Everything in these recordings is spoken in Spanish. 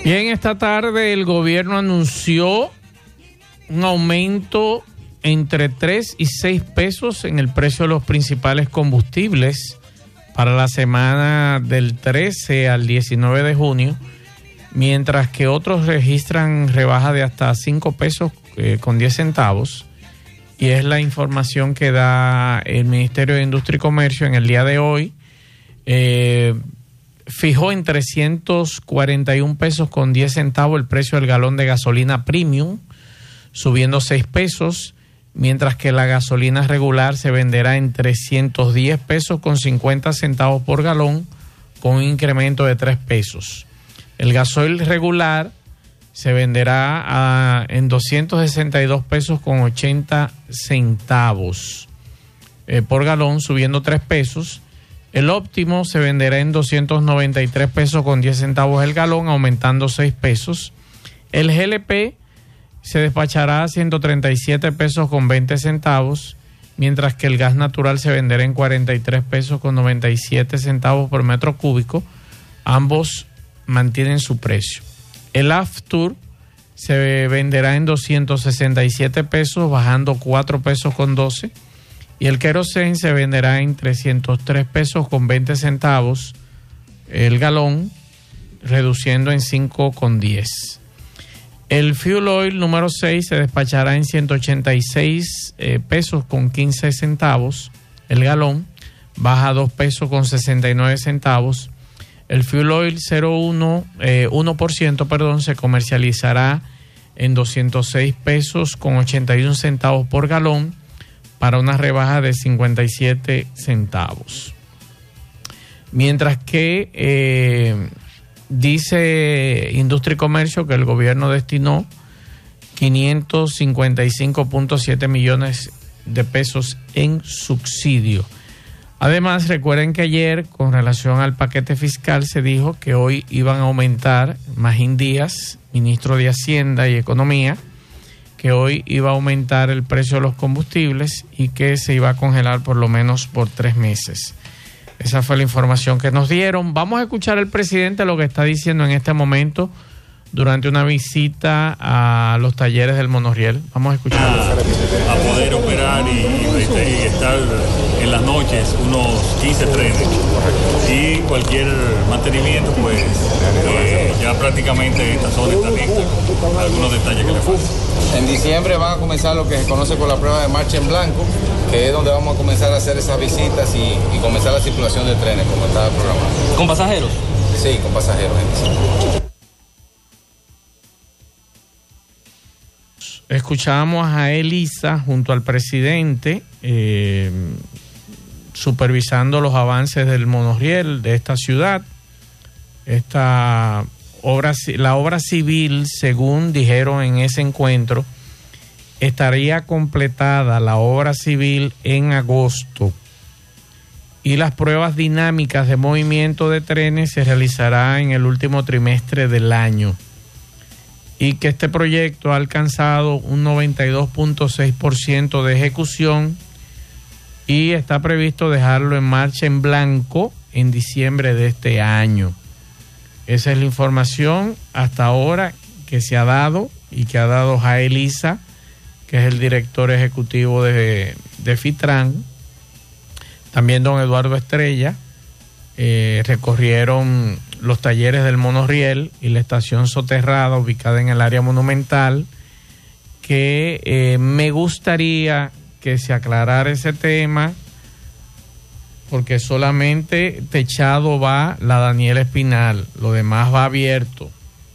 Bien, esta tarde el gobierno anunció un aumento entre 3 y 6 pesos en el precio de los principales combustibles para la semana del 13 al 19 de junio, mientras que otros registran rebaja de hasta 5 pesos con 10 centavos. Y es la información que da el Ministerio de Industria y Comercio en el día de hoy. Fijó en 341 pesos con 10 centavos el precio del galón de gasolina premium, subiendo 6 pesos, mientras que la gasolina regular se venderá en 310 pesos con 50 centavos por galón, con un incremento de 3 pesos. El gasoil regular se venderá en 262 pesos con 80 centavos por galón, subiendo 3 pesos. El óptimo se venderá en 293 pesos con 10 centavos el galón, aumentando 6 pesos. El GLP se despachará a 137 pesos con 20 centavos, mientras que el gas natural se venderá en 43 pesos con 97 centavos por metro cúbico. Ambos mantienen su precio. El Aftur se venderá en 267 pesos, bajando 4 pesos con 12. Y el querosén se venderá en 303 pesos con 20 centavos el galón, reduciendo en 5 con 10. El fuel oil número 6 se despachará en 186 pesos con 15 centavos el galón, baja 2 pesos con 69 centavos. El fuel oil 1% se comercializará en 206 pesos con 81 centavos por galón, para una rebaja de 57 centavos. Mientras que dice Industria y Comercio que el gobierno destinó 555.7 millones de pesos en subsidio. Además, recuerden que ayer, con relación al paquete fiscal, se dijo que hoy iban a aumentar, Magín Díaz, ministro de Hacienda y Economía, que hoy iba a aumentar el precio de los combustibles y que se iba a congelar por lo menos por 3 meses. Esa fue la información que nos dieron. Vamos a escuchar al presidente lo que está diciendo en este momento durante una visita a los talleres del monorriel. Vamos a escucharlo. A poder operar y estar en las noches unos 15 trenes. Y cualquier mantenimiento, pues ya prácticamente esta zona está lista con algunos detalles que le faltan. En diciembre van a comenzar lo que se conoce con la prueba de marcha en blanco, que es donde vamos a comenzar a hacer esas visitas y comenzar la circulación de trenes, como está programado. ¿Con pasajeros? Sí, con pasajeros. Escuchamos a Elisa junto al presidente supervisando los avances del monorriel de esta ciudad. La obra civil, según dijeron en ese encuentro, estaría completada la obra civil en agosto y las pruebas dinámicas de movimiento de trenes se realizará en el último trimestre del año, y que este proyecto ha alcanzado un 92.6% de ejecución y está previsto dejarlo en marcha en blanco en diciembre de este año. Esa es la información hasta ahora que se ha dado y que ha dado Jaelisa, que es el director ejecutivo de Fitran. También don Eduardo Estrella. Recorrieron los talleres del monorriel y la estación soterrada ubicada en el área monumental, que me gustaría que se aclarara ese tema, porque solamente techado va la Daniel Espinal, lo demás va abierto.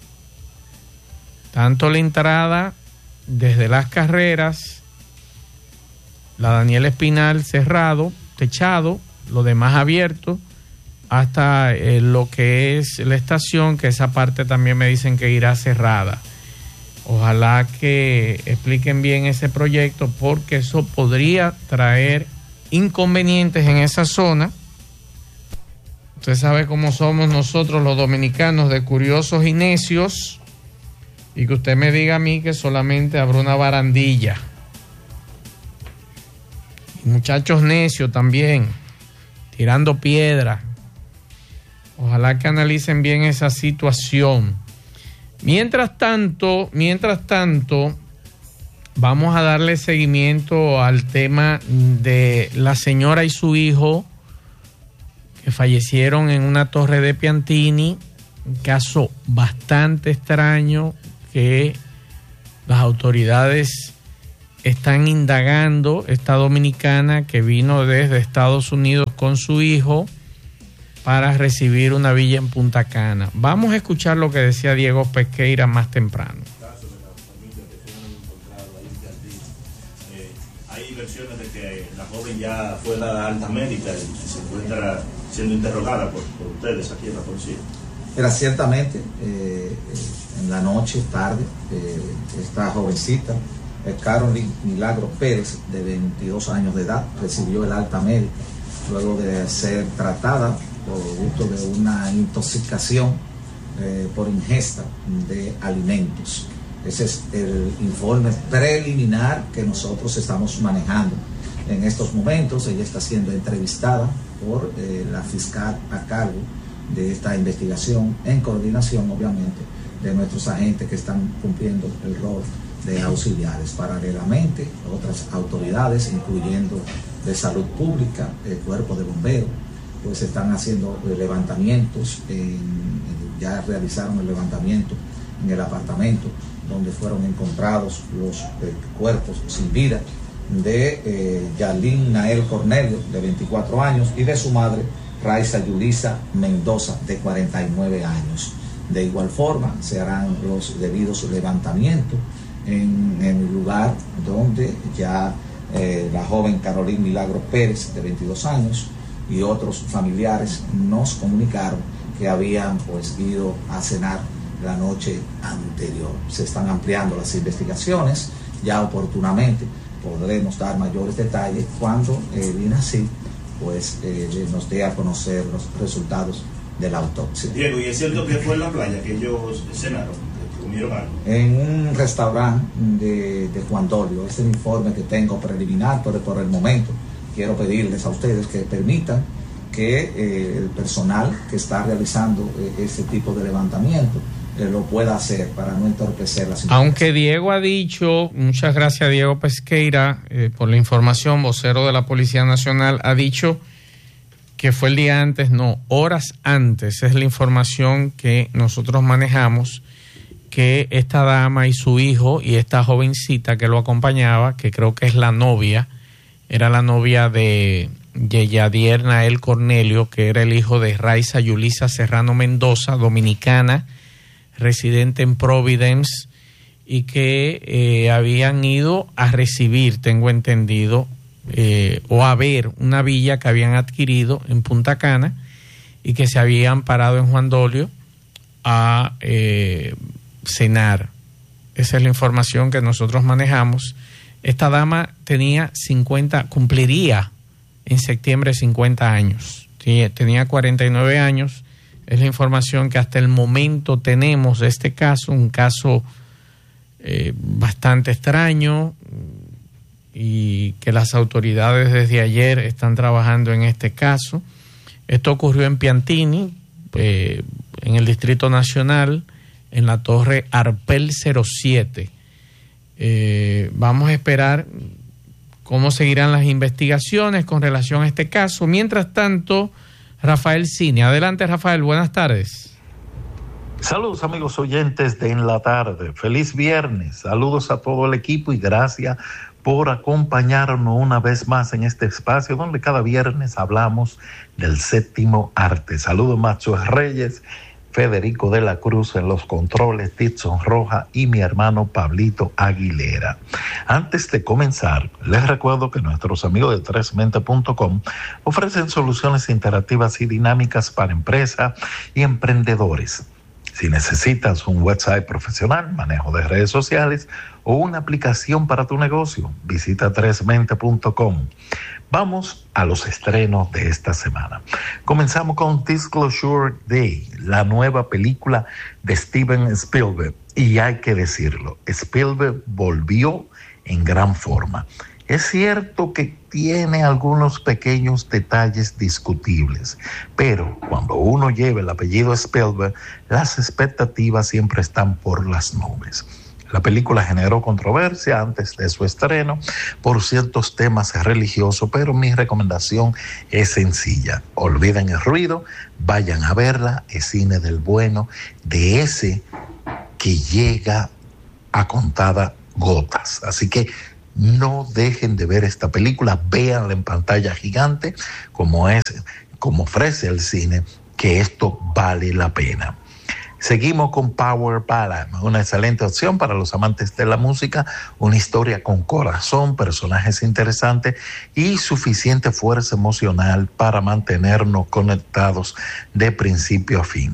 Tanto la entrada desde las carreras, la Daniel Espinal cerrado, techado, lo demás abierto, hasta lo que es la estación, que esa parte también me dicen que irá cerrada. Ojalá que expliquen bien ese proyecto, porque eso podría traer inconvenientes en esa zona. Usted sabe cómo somos nosotros los dominicanos, de curiosos y necios, y que usted me diga a mí que solamente habrá una barandilla. Y muchachos necios también, tirando piedra. Ojalá que analicen bien esa situación. Mientras tanto, vamos a darle seguimiento al tema de la señora y su hijo que fallecieron en una torre de Piantini, un caso bastante extraño que las autoridades están indagando. Esta dominicana que vino desde Estados Unidos con su hijo para recibir una villa en Punta Cana. Vamos a escuchar lo que decía Diego Pesqueira más temprano. Hay versiones de que la joven ya fue dada alta médica y se encuentra siendo interrogada por ustedes aquí en la policía. Era ciertamente en la noche, tarde, esta jovencita, Carolyn Milagro Pérez, de 22 años de edad, recibió el alta médica luego de ser tratada por gusto de una intoxicación por ingesta de alimentos. Ese es el informe preliminar que nosotros estamos manejando en estos momentos. Ella está siendo entrevistada por la fiscal a cargo de esta investigación, en coordinación obviamente de nuestros agentes que están cumpliendo el rol de auxiliares. Paralelamente, otras autoridades, incluyendo de salud pública, el cuerpo de bomberos, pues están haciendo levantamientos, ya realizaron el levantamiento en el apartamento donde fueron encontrados los cuerpos sin vida de Yalín Nael Cornelio, de 24 años, y de su madre, Raiza Yulisa Mendoza, de 49 años. De igual forma, se harán los debidos levantamientos en el lugar donde ya la joven Carolina Milagro Pérez, de 22 años, y otros familiares nos comunicaron que habían pues ido a cenar la noche anterior. Se están ampliando las investigaciones, ya oportunamente podremos dar mayores detalles cuando el INACID pues nos dé a conocer los resultados de la autopsia. Diego, ¿y es cierto que fue en la playa que ellos cenaron, que comieron algo? En un restaurante de Juan Dolio. Es el informe que tengo preliminar, pero por el momento quiero pedirles a ustedes que permitan que el personal que está realizando ese tipo de levantamiento lo pueda hacer para no entorpecer la situación. Aunque Diego ha dicho, muchas gracias Diego Pesqueira por la información, vocero de la Policía Nacional, ha dicho que fue el día antes, no, horas antes, es la información que nosotros manejamos, que esta dama y su hijo y esta jovencita que lo acompañaba, que creo que es la novia, era la novia de Yadier Nael Cornelio, que era el hijo de Raiza Yulisa Serrano Mendoza, dominicana, residente en Providence, y que habían ido a recibir, tengo entendido, o a ver una villa que habían adquirido en Punta Cana y que se habían parado en Juan Dolio a cenar. Esa es la información que nosotros manejamos. Esta dama cumpliría en septiembre 50 años. Tenía 49 años. Es la información que hasta el momento tenemos de este caso, un caso bastante extraño, y que las autoridades desde ayer están trabajando en este caso. Esto ocurrió en Piantini, en el Distrito Nacional, en la torre Arpel 07. Vamos a esperar cómo seguirán las investigaciones con relación a este caso. Mientras tanto, Rafael Cine. Adelante, Rafael, buenas tardes. Saludos, amigos oyentes de En la Tarde. Feliz viernes. Saludos a todo el equipo y gracias por acompañarnos una vez más en este espacio donde cada viernes hablamos del séptimo arte. Saludos, Macho Reyes, Federico de la Cruz en los controles, Titson Roja y mi hermano Pablito Aguilera. Antes de comenzar, les recuerdo que nuestros amigos de tresmente.com ofrecen soluciones interactivas y dinámicas para empresas y emprendedores. Si necesitas un website profesional, manejo de redes sociales o una aplicación para tu negocio, visita tresmente.com. Vamos a los estrenos de esta semana. Comenzamos con Disclosure Day, la nueva película de Steven Spielberg. Y hay que decirlo, Spielberg volvió en gran forma. Es cierto que tiene algunos pequeños detalles discutibles, pero cuando uno lleva el apellido Spielberg, las expectativas siempre están por las nubes. La película generó controversia antes de su estreno por ciertos temas religiosos, pero mi recomendación es sencilla. Olviden el ruido, vayan a verla, es cine del bueno, de ese que llega a contadas gotas. Así que no dejen de ver esta película, véanla en pantalla gigante, como ofrece el cine, que esto vale la pena. Seguimos con Power Ballad, una excelente opción para los amantes de la música, una historia con corazón, personajes interesantes y suficiente fuerza emocional para mantenernos conectados de principio a fin.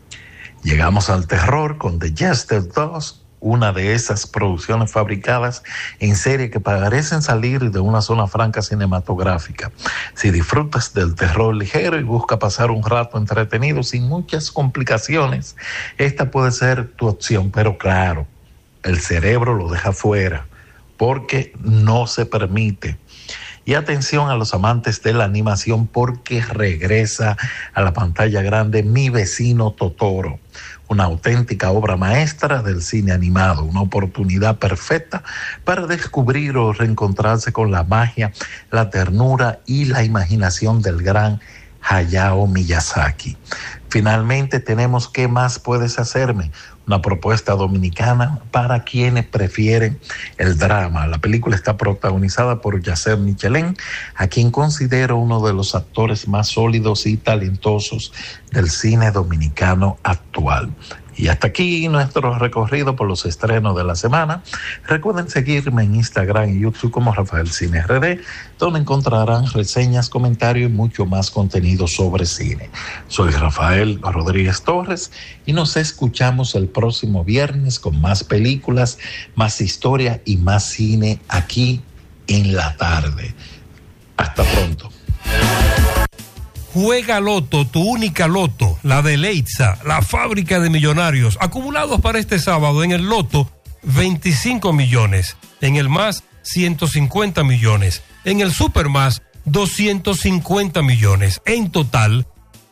Llegamos al terror con The Jester 2, una de esas producciones fabricadas en serie que parecen salir de una zona franca cinematográfica. Si disfrutas del terror ligero y buscas pasar un rato entretenido sin muchas complicaciones, esta puede ser tu opción, pero claro, el cerebro lo deja fuera porque no se permite. Y atención a los amantes de la animación, porque regresa a la pantalla grande Mi Vecino Totoro, una auténtica obra maestra del cine animado, una oportunidad perfecta para descubrir o reencontrarse con la magia, la ternura y la imaginación del gran Hayao Miyazaki. Finalmente tenemos ¿Qué más puedes hacerme?, una propuesta dominicana para quienes prefieren el drama. La película está protagonizada por Yasser Michelén, a quien considero uno de los actores más sólidos y talentosos del cine dominicano actual. Y hasta aquí nuestro recorrido por los estrenos de la semana. Recuerden seguirme en Instagram y YouTube como Rafael Cine RD, donde encontrarán reseñas, comentarios y mucho más contenido sobre cine. Soy Rafael Rodríguez Torres y nos escuchamos el próximo viernes con más películas, más historia y más cine aquí en la tarde. Hasta pronto. Juega Loto, tu única Loto, la de Leitza, la fábrica de millonarios, acumulados para este sábado en el Loto, 25 millones, en el Más, 150 millones, en el Super Más, 250 millones, en total,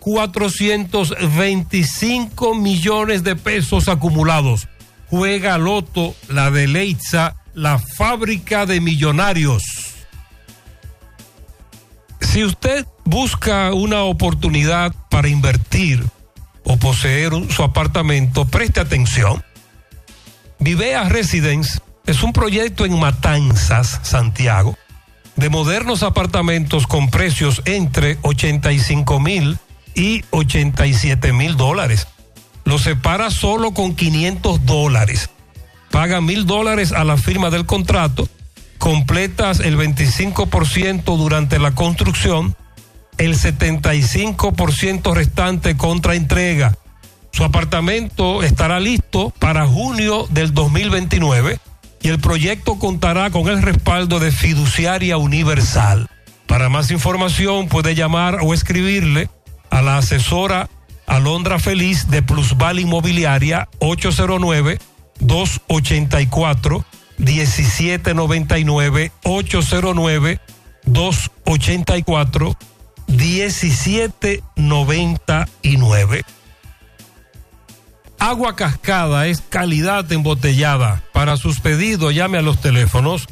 425 millones de pesos acumulados. Juega Loto, la de Leitza, la fábrica de millonarios. Si usted busca una oportunidad para invertir o poseer su apartamento, preste atención. Vivea Residence es un proyecto en Matanzas, Santiago, de modernos apartamentos con precios entre $85,000 y $87,000. Lo separa solo con $500. Paga $1,000 a la firma del contrato, completas el 25% durante la construcción, el 75% restante contra entrega. Su apartamento estará listo para junio del 2029 y el proyecto contará con el respaldo de Fiduciaria Universal. Para más información puede llamar o escribirle a la asesora Alondra Feliz de Plusval Inmobiliaria 809-284-1799, 809-284-1799. Agua Cascada es calidad embotellada. Para sus pedidos llame a los teléfonos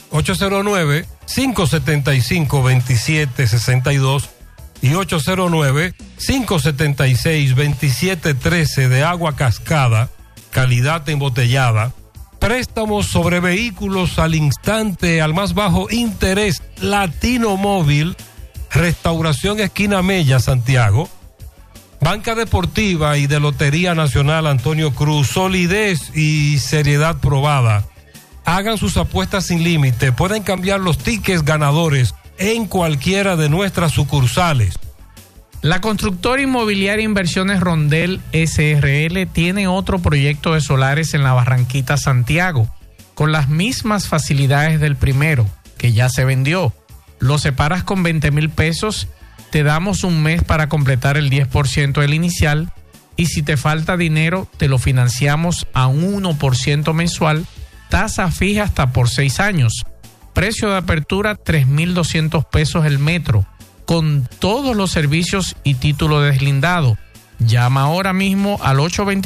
809-575-2762 y 809-576-2713 de Agua Cascada, calidad embotellada. Préstamos sobre vehículos al instante, al más bajo interés. Latino Móvil, Restauración Esquina Mella, Santiago. Banca Deportiva y de Lotería Nacional Antonio Cruz, solidez y seriedad probada. Hagan sus apuestas sin límite, pueden cambiar los tickets ganadores en cualquiera de nuestras sucursales. La constructora inmobiliaria Inversiones Rondel SRL tiene otro proyecto de solares en la Barranquita, Santiago, con las mismas facilidades del primero, que ya se vendió. Lo separas con 20,000 pesos, te damos un mes para completar el 10% del inicial y si te falta dinero te lo financiamos a un 1% mensual, tasa fija hasta por 6 años. Precio de apertura 3.200 pesos el metro, con todos los servicios y título deslindado. Llama ahora mismo al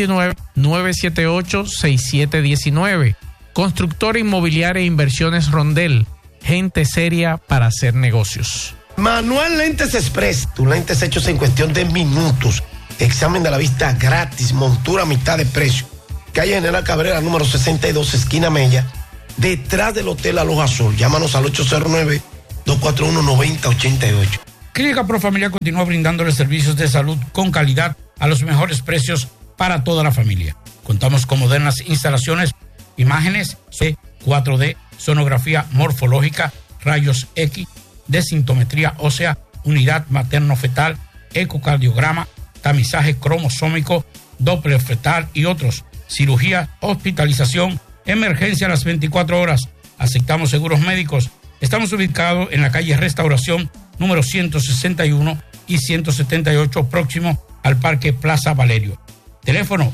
829-978-6719. Constructora Inmobiliaria e Inversiones Rondel. Gente seria para hacer negocios. Manuel Lentes Express, tus lentes hechos en cuestión de minutos. Examen de la vista gratis, montura a mitad de precio. Calle General Cabrera, número 62, esquina Mella, detrás del Hotel Aloha Azul. Llámanos al 809-241-9088. Clínica Profamilia continúa brindándole servicios de salud con calidad a los mejores precios para toda la familia. Contamos con modernas instalaciones, imágenes C, 4D, sonografía morfológica, rayos X, desintometría ósea, unidad materno-fetal, ecocardiograma, tamizaje cromosómico, Doppler fetal y otros. Cirugía, hospitalización, emergencia a las 24 horas. Aceptamos seguros médicos. Estamos ubicados en la calle Restauración, número 161 y 178, próximo al Parque Plaza Valerio. Teléfono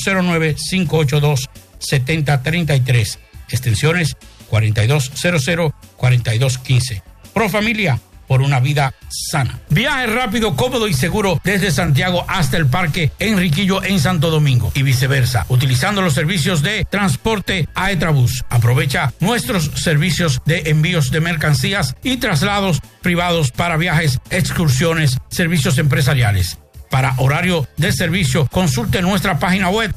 809-582-7033. Extensiones 4200, 4215. Pro Familia, por una vida sana. Viaje rápido, cómodo y seguro desde Santiago hasta el Parque Enriquillo en Santo Domingo y viceversa, utilizando los servicios de transporte Aetrabús. Aprovecha nuestros servicios de envíos de mercancías y traslados privados para viajes, excursiones, servicios empresariales. Para horario de servicio, consulte nuestra página web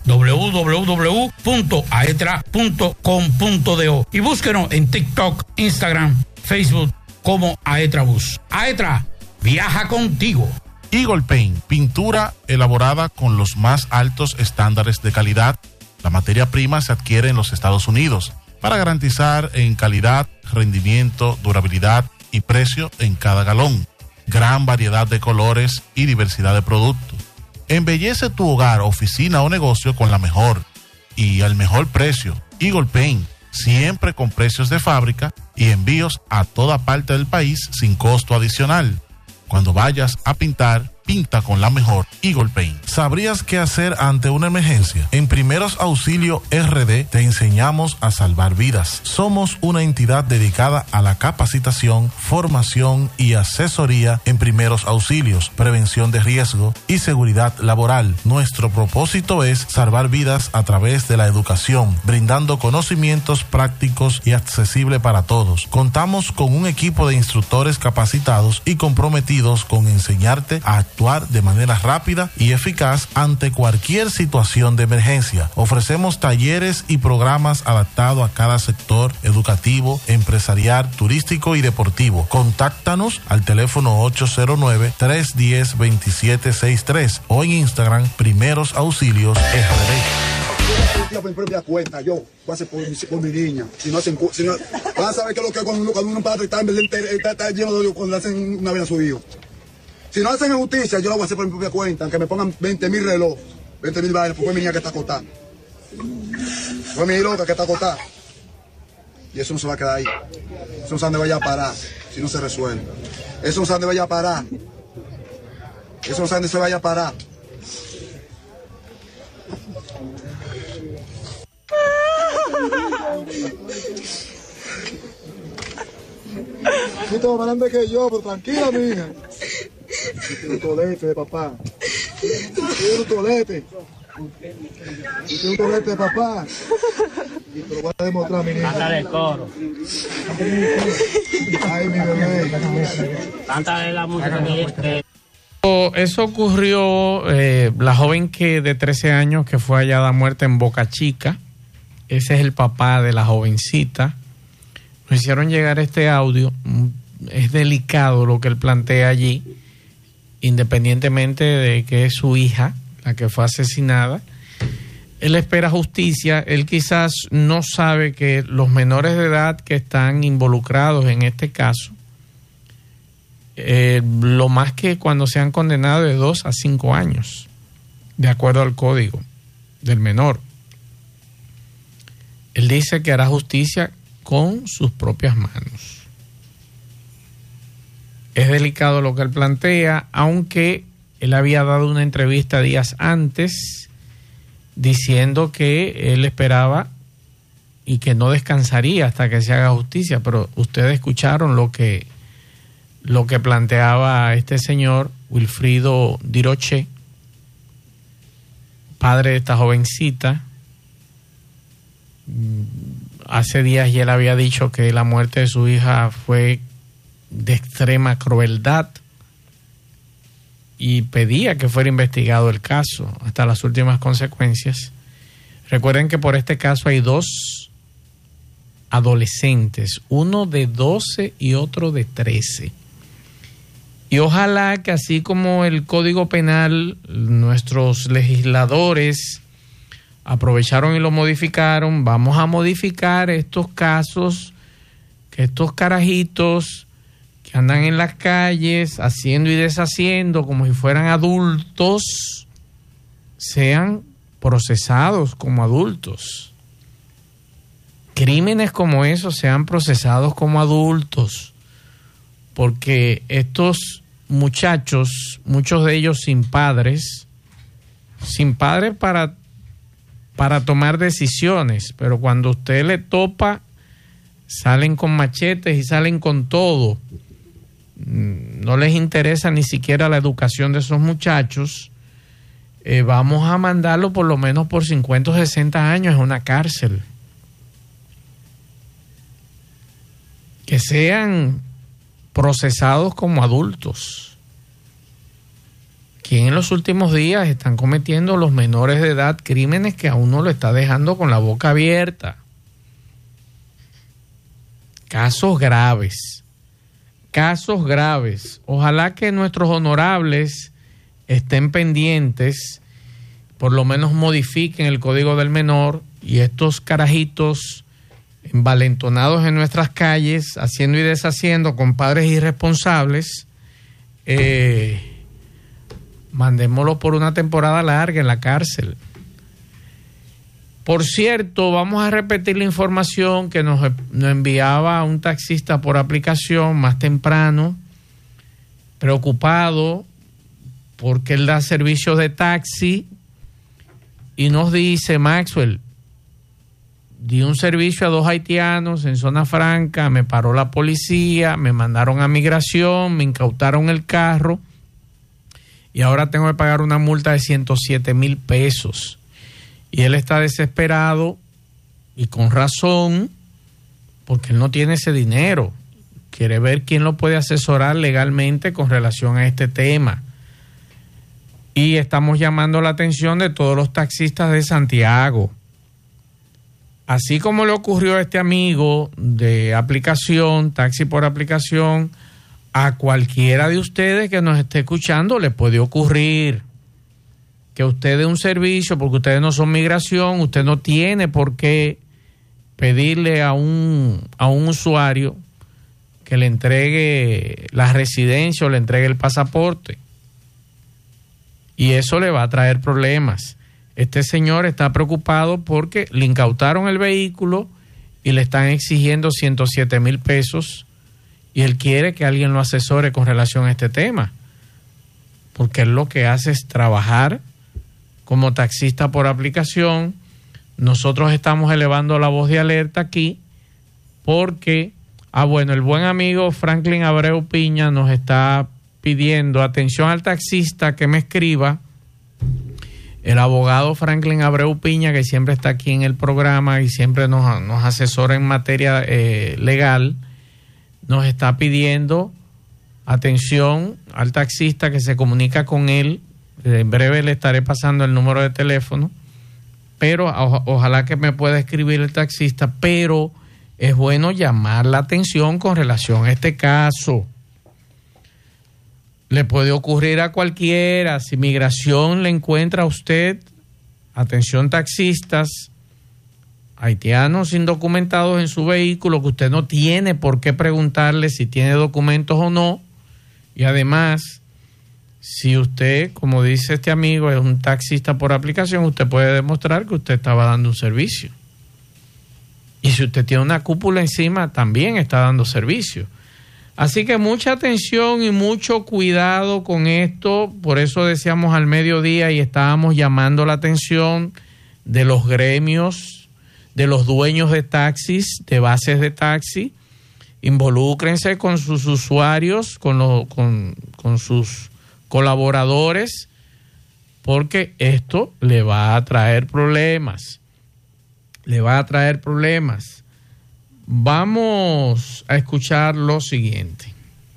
www.aetra.com.do y búsquenos en TikTok, Instagram, Facebook como Aetrabús. Aetra, viaja contigo. Eagle Paint, pintura elaborada con los más altos estándares de calidad. La materia prima se adquiere en los Estados Unidos para garantizar en calidad, rendimiento, durabilidad y precio en cada galón. Gran variedad de colores y diversidad de productos. Embellece tu hogar, oficina o negocio con la mejor y al mejor precio. Eagle Paint, siempre con precios de fábrica y envíos a toda parte del país sin costo adicional. Cuando vayas a pintar, pinta con la mejor Eagle Paint. ¿Sabrías qué hacer ante una emergencia? En Primeros Auxilio RD te enseñamos a salvar vidas. Somos una entidad dedicada a la capacitación, formación y asesoría en primeros auxilios, prevención de riesgo y seguridad laboral. Nuestro propósito es salvar vidas a través de la educación, brindando conocimientos prácticos y accesibles para todos. Contamos con un equipo de instructores capacitados y comprometidos con enseñarte a actuar de manera rápida y eficaz ante cualquier situación de emergencia. Ofrecemos talleres y programas adaptados a cada sector educativo, empresarial, turístico y deportivo. Contáctanos al teléfono 809-310-2763 o en Instagram Primeros Auxilios RD. Por mi propia cuenta, yo voy a hacer por mi niña. Si no hacen, van a saber qué es lo que es cuando un padre está lleno de odio cuando le hacen una vez a su hijo. Si no hacen justicia, yo lo voy a hacer por mi propia cuenta, aunque me pongan 20.000 relojes, 20.000 vainas, porque fue mi niña que está acotada. Fue mi loca que está acotada. Y eso no se va a quedar ahí. Eso no sabe dónde vaya a parar, si no se resuelve. Eso no sabe dónde vaya a parar. Eso no sabe dónde se vaya a parar. Tú estás más grande que yo, pero tranquila, mija. Un tolete de papá. Un tolete. Un tolete de papá. Y te lo voy a demostrar, mi niña. Cántale el coro. Ay, mi bebé. Cántale la música que Eso ocurrió, la joven que de 13 años que fue hallada muerta en Boca Chica. Ese es el papá de la jovencita. Nos hicieron llegar este audio. Es delicado lo que él plantea allí, independientemente de que es su hija la que fue asesinada. Él espera justicia. Él quizás no sabe que los menores de edad que están involucrados en este caso, lo más que cuando sean condenados de 2 a 5 años, de acuerdo al código del menor. Él dice que hará justicia con sus propias manos. Es delicado lo que él plantea, aunque él había dado una entrevista días antes diciendo que él esperaba y que no descansaría hasta que se haga justicia, pero ustedes escucharon lo que planteaba este señor Wilfrido Diroche, padre de esta jovencita. Hace días ya él había dicho que la muerte de su hija fue de extrema crueldad y pedía que fuera investigado el caso hasta las últimas consecuencias. Recuerden que por este caso hay 2 adolescentes, uno de 12 y otro de 13. Y ojalá que así como el Código Penal, nuestros legisladores aprovecharon y lo modificaron, vamos a modificar estos casos, que estos carajitos que andan en las calles haciendo y deshaciendo como si fueran adultos, sean procesados como adultos. Crímenes como esos sean procesados como adultos, porque estos muchachos, muchos de ellos sin padres para tomar decisiones, pero cuando usted le topa, salen con machetes y salen con todo. No les interesa ni siquiera la educación de esos muchachos. Vamos a mandarlo por lo menos por 50 o 60 años a una cárcel. Que sean procesados como adultos. Que en los últimos días están cometiendo los menores de edad crímenes que a uno lo está dejando con la boca abierta. Casos graves. Ojalá que nuestros honorables estén pendientes, por lo menos modifiquen el Código del Menor y estos carajitos envalentonados en nuestras calles, haciendo y deshaciendo con padres irresponsables, mandémoslo por una temporada larga en la cárcel. Por cierto, vamos a repetir la información que nos enviaba un taxista por aplicación más temprano, preocupado porque él da servicios de taxi y nos dice: Maxwell, di un servicio a 2 haitianos en Zona Franca, me paró la policía, me mandaron a migración, me incautaron el carro y ahora tengo que pagar una multa de 107,000 pesos. Y él está desesperado y con razón, porque él no tiene ese dinero. Quiere ver quién lo puede asesorar legalmente con relación a este tema. Y estamos llamando la atención de todos los taxistas de Santiago. Así como le ocurrió a este amigo de aplicación, taxi por aplicación, a cualquiera de ustedes que nos esté escuchando le puede ocurrir que usted dé un servicio, porque ustedes no son migración, usted no tiene por qué pedirle a un usuario que le entregue la residencia o le entregue el pasaporte. Y eso le va a traer problemas. Este señor está preocupado porque le incautaron el vehículo y le están exigiendo 107,000 pesos y él quiere que alguien lo asesore con relación a este tema, porque él lo que hace es trabajar como taxista por aplicación. Nosotros estamos elevando la voz de alerta aquí porque, el buen amigo Franklin Abreu Piña nos está pidiendo atención al taxista que me escriba. El abogado Franklin Abreu Piña, que siempre está aquí en el programa y siempre nos asesora en materia legal, nos está pidiendo atención al taxista que se comunica con él. En breve le estaré pasando el número de teléfono, pero ojalá que me pueda escribir el taxista, pero es bueno llamar la atención con relación a este caso. Le puede ocurrir a cualquiera. Si migración le encuentra a usted, atención taxistas, haitianos indocumentados en su vehículo, que usted no tiene por qué preguntarle si tiene documentos o no. Y además, si usted, como dice este amigo, es un taxista por aplicación, usted puede demostrar que usted estaba dando un servicio. Y si usted tiene una cúpula encima, también está dando servicio. Así que mucha atención y mucho cuidado con esto. Por eso decíamos al mediodía y estábamos llamando la atención de los gremios de los dueños de taxis, de bases de taxi. Involúcrense con sus usuarios, con sus colaboradores, porque esto le va a traer problemas. Vamos a escuchar lo siguiente.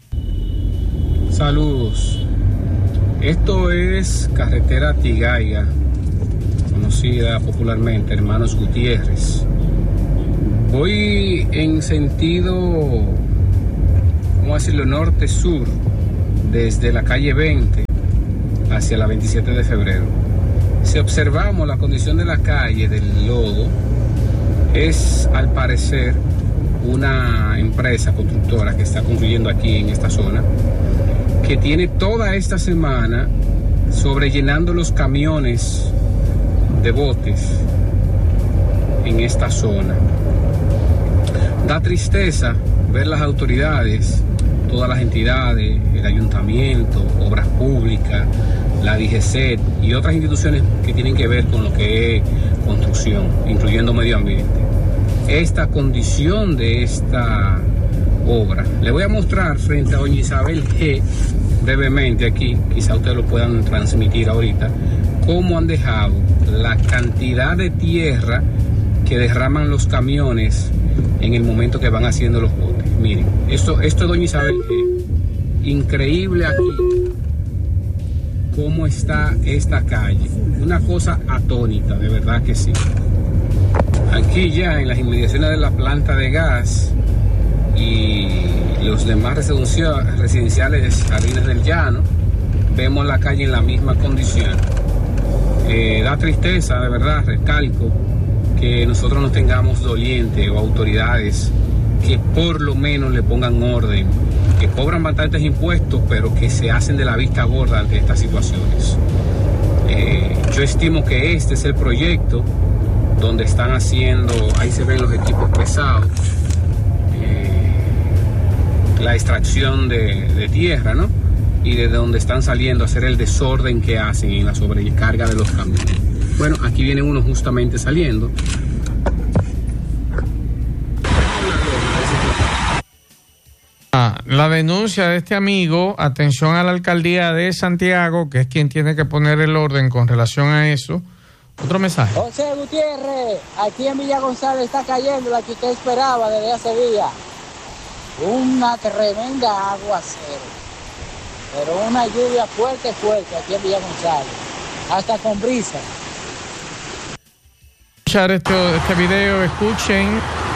Saludos. Esto es carretera Tigaiga, conocida popularmente Hermanos Gutiérrez. Voy en sentido, ¿cómo decirlo?, norte-sur, desde la calle 20 hacia la 27 de febrero. Si observamos la condición de la calle, del lodo, es al parecer una empresa constructora que está construyendo aquí en esta zona, que tiene toda esta semana sobrellenando los camiones de botes en esta zona. Da tristeza ver las autoridades, todas las entidades, el ayuntamiento, obras públicas, la DGCET y otras instituciones que tienen que ver con lo que es construcción, incluyendo medio ambiente. Esta condición de esta obra. Le voy a mostrar frente a doña Isabel G, brevemente aquí, quizá ustedes lo puedan transmitir ahorita, cómo han dejado la cantidad de tierra que derraman los camiones en el momento que van haciendo los botes. Miren, esto es doña Isabel G. Increíble aquí cómo está esta calle. Una cosa atónita, de verdad que sí. Aquí ya en las inmediaciones de la planta de gas y los demás residenciales de Jardines del Llano, vemos la calle en la misma condición. Da tristeza, de verdad, recalco, que nosotros no tengamos dolientes o autoridades que por lo menos le pongan orden, que cobran bastantes impuestos, pero que se hacen de la vista gorda ante estas situaciones. Yo estimo que este es el proyecto donde están haciendo, ahí se ven los equipos pesados, la extracción de tierra, ¿no? Y de donde están saliendo a hacer el desorden que hacen en la sobrecarga de los camiones. Bueno, aquí viene uno justamente saliendo. La denuncia de este amigo, atención a la alcaldía de Santiago, que es quien tiene que poner el orden con relación a eso. Otro mensaje. José Gutiérrez, aquí en Villa González está cayendo la que usted esperaba desde hace días. Una tremenda aguacero, pero una lluvia fuerte aquí en Villa González, hasta con brisa. Escuchar este video, escuchen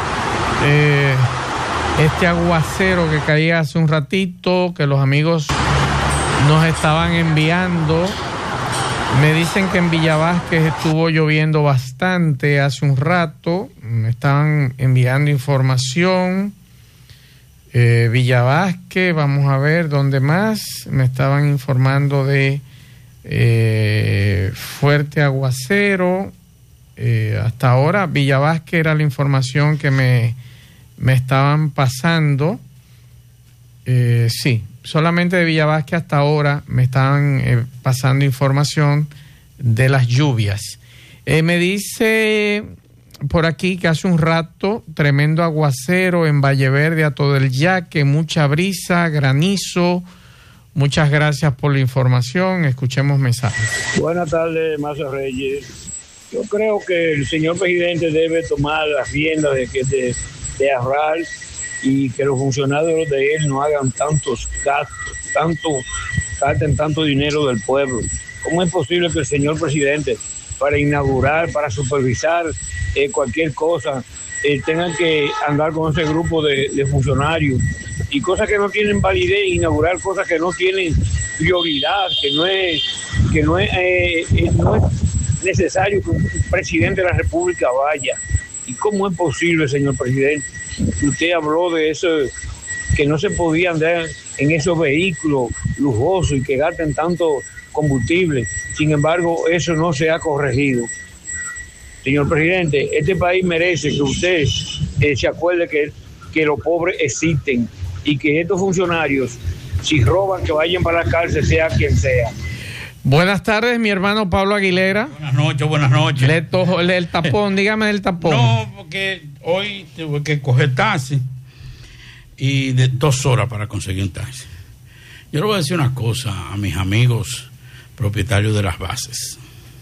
este aguacero que caía hace un ratito, que los amigos nos estaban enviando. Me dicen que en Villa Vázquez estuvo lloviendo bastante hace un rato, me estaban enviando información. Villa Vázquez, vamos a ver dónde más, me estaban informando de fuerte aguacero. Hasta ahora Villa Vázquez era la información que me estaban pasando. Sí, solamente de Villa Vázquez hasta ahora me estaban pasando información de las lluvias. Me dice por aquí que hace un rato tremendo aguacero en Valleverde, a todo el Yaque, mucha brisa, granizo. Muchas gracias por la información. Escuchemos mensajes. Buenas tardes, Mazo Reyes. Yo creo que el señor presidente debe tomar las riendas de ahorrar y que los funcionarios de él no hagan tantos gastos, gasten tanto dinero del pueblo. ¿Cómo es posible que el señor presidente, para inaugurar, para supervisar cualquier cosa, tengan que andar con ese grupo de funcionarios y cosas que no tienen validez, inaugurar cosas que no tienen prioridad, que no es necesario que un presidente de la República vaya? ¿Y cómo es posible, señor presidente? Usted habló de eso, que no se podía andar en esos vehículos lujosos y que gasten tanto combustible. Sin embargo, eso no se ha corregido. Señor presidente, este país merece que usted se acuerde que los pobres existen y que estos funcionarios, si roban, que vayan para la cárcel, sea quien sea. Buenas tardes, mi hermano Pablo Aguilera. Buenas noches. El tapón, dígame del tapón. No, porque hoy tuve que coger taxi y de 2 horas para conseguir un taxi. Yo le voy a decir una cosa a mis amigos propietarios de las bases.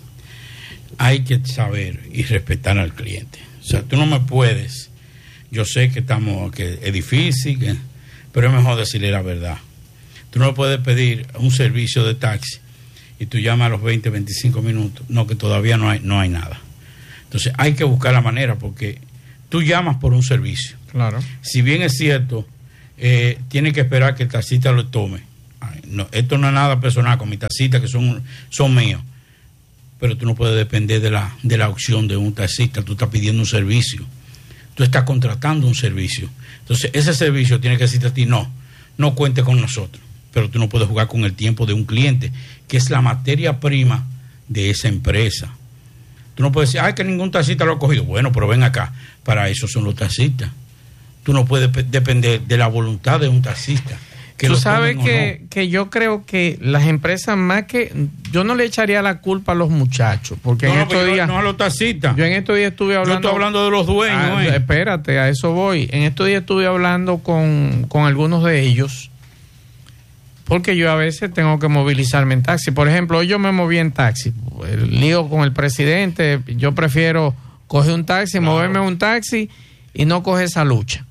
Hay que saber y respetar al cliente. O sea, tú no me puedes. Yo sé que es difícil, pero es mejor decirle la verdad. Tú no puedes pedir un servicio de taxi y tú llamas a los 20, 25 minutos. No, que todavía no hay nada. Entonces hay que buscar la manera, porque tú llamas por un servicio. Claro. Si bien es cierto, tienes que esperar que el taxista lo tome. No, esto no es nada personal con mis taxistas que son míos. Pero tú no puedes depender de la opción de un taxista. Tú estás pidiendo un servicio. Tú estás contratando un servicio. Entonces ese servicio tiene que decirte a ti, no cuente con nosotros. Pero tú no puedes jugar con el tiempo de un cliente, que es la materia prima de esa empresa. Tú no puedes decir, que ningún taxista lo ha cogido. Bueno, pero ven acá, para eso son los taxistas. Tú no puedes depender de la voluntad de un taxista. Tú sabes que yo creo que las empresas, más que... Yo no le echaría la culpa a los muchachos, porque en estos días... No a los taxistas. Yo en estos días estuve hablando... Yo estoy hablando de los dueños. Espérate, a eso voy. En estos días estuve hablando con algunos de ellos, porque yo a veces tengo que movilizarme en taxi. Por ejemplo, hoy yo me moví en taxi. El lío con el presidente, yo prefiero coger un taxi, moverme en un taxi y no coger esa lucha.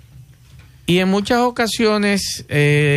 Y en muchas ocasiones,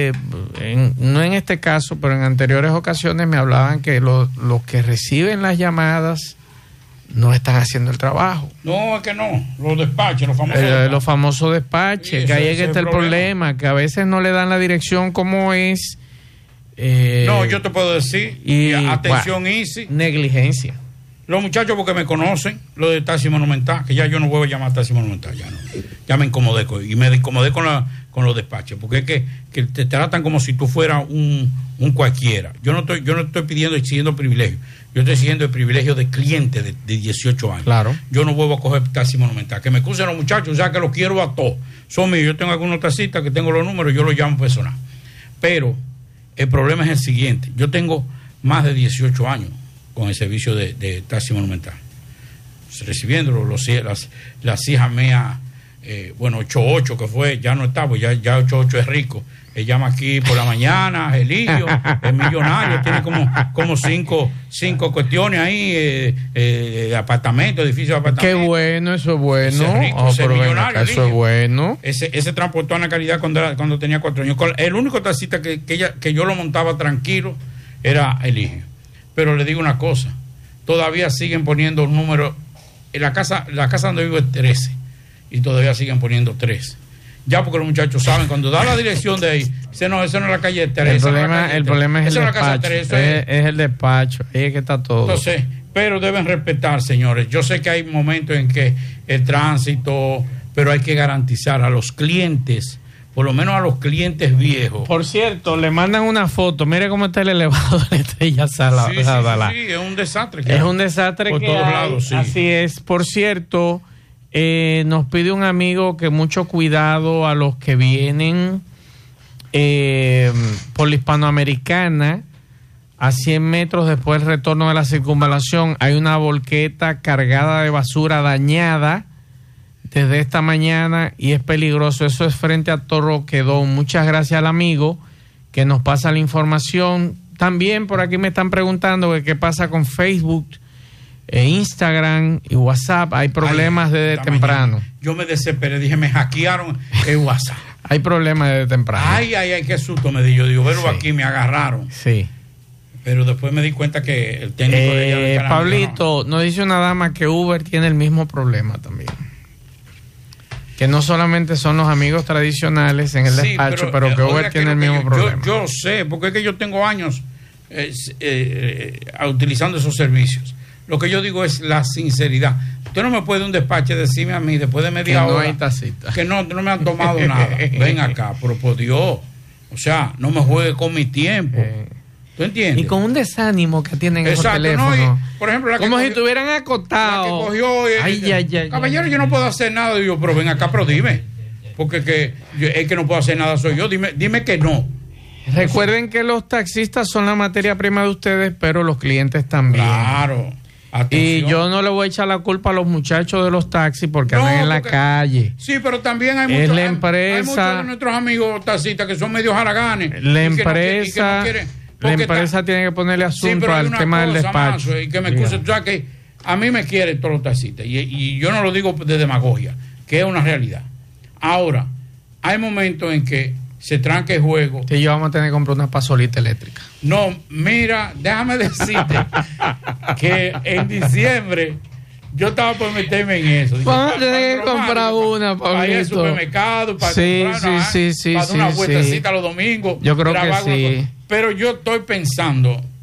no en este caso, pero en anteriores ocasiones me hablaban que los que reciben las llamadas no están haciendo el trabajo. No, es que no, los despaches, los famosos despaches, que ahí es que está el problema, que a veces no le dan la dirección como es. No, yo te puedo decir, y atención, Easy. Negligencia. Los muchachos, porque me conocen, los de Taxi Monumental, que ya yo no vuelvo a llamar Taxi Monumental, ya me incomodé y me incomodé con los despaches, porque es que te tratan como si tú fueras un cualquiera. Yo no estoy pidiendo y exigiendo privilegio, yo estoy exigiendo el privilegio de cliente de 18 años. Claro. Yo no vuelvo a coger Taxi Monumental, que me excusen los muchachos, o sea que los quiero a todos, son míos. Yo tengo algunos taxistas que tengo los números, yo los llamo personal, pero el problema es el siguiente: yo tengo más de 18 años con el servicio de Taxi Monumental, recibiéndolo. Las hijas mías, 88 que fue, ya no está, pues ya 88 es rico. Él llama aquí por la mañana, Gelillo, es millonario, tiene como cinco cuestiones ahí, apartamentos, edificios de apartamentos. Qué bueno, eso es bueno. Ese es rico, ese es millonario. Eso es bueno. Ese transportó a la calidad cuando tenía 4 años. El único taxista que yo lo montaba tranquilo era Eligio. Pero le digo una cosa, todavía siguen poniendo números. En la casa donde vivo es 13 y todavía siguen poniendo 3. Ya porque los muchachos saben, cuando da la dirección de ahí, eso no es la calle 3. El problema es el despacho. Es el despacho, ahí es que está todo. Entonces, pero deben respetar, señores. Yo sé que hay momentos en que el tránsito, pero hay que garantizar a los clientes, por lo menos a los clientes viejos. Por cierto, le mandan una foto. Mire cómo está el elevador de Estrella Sala. Sí, es un desastre. Es un desastre por todos lados, sí. Así es. Por cierto, nos pide un amigo que mucho cuidado a los que vienen por la Hispanoamericana. A 100 metros después del retorno de la circunvalación hay una volqueta cargada de basura dañada desde esta mañana y es peligroso. Eso es frente a Torroquedón. Muchas gracias al amigo que nos pasa la información. También por aquí me están preguntando qué pasa con Facebook, Instagram y WhatsApp. Hay problemas desde temprano. Yo me desesperé, dije, me hackearon el WhatsApp. Hay problemas desde temprano. Ay, qué susto me di. Yo digo, pero aquí me agarraron. Sí. Pero después me di cuenta que el técnico de ella... Pablito, nos dice una dama que Uber tiene el mismo problema también. Que no solamente son los amigos tradicionales en el despacho, pero que Uber tiene el mismo problema. Yo sé, porque es que yo tengo años utilizando esos servicios. Lo que yo digo es la sinceridad. Usted no me puede un despacho decirme a mí después de media hora... no hay tacita. Que no me han tomado nada. Ven acá, pero por Dios. O sea, no me juegue con mi tiempo. ¿Tú entiendes? Y con un desánimo que tienen esos teléfonos. No, por ejemplo, como si estuvieran acotados. Caballero, yo no puedo hacer nada. Digo, pero ven acá, pero dime. Porque el que no puedo hacer nada soy yo. Dime que no. Recuerden que los taxistas son la materia prima de ustedes, pero los clientes también. Claro. Atención. Y yo no le voy a echar la culpa a los muchachos de los taxis porque andan en la calle. Sí, pero también hay Es muchos, la empresa, hay muchos de nuestros amigos taxistas que son medios haraganes. La empresa, la empresa tiene que ponerle asunto al tema del despacho. Mazo, y que me excuse, tú sabes que a mí me quieren todos los taxistas y yo no lo digo de demagogia, que es una realidad. Ahora, hay momentos en que se tranca el juego. Que yo vamos a tener que comprar una pasolita eléctrica. No, mira, déjame decirte que en diciembre yo estaba por meterme en eso. Vamos a tener que comprar una, para ir al supermercado, para comprar para dar una vueltecita los domingos. Yo creo que sí. Pero yo estoy pensando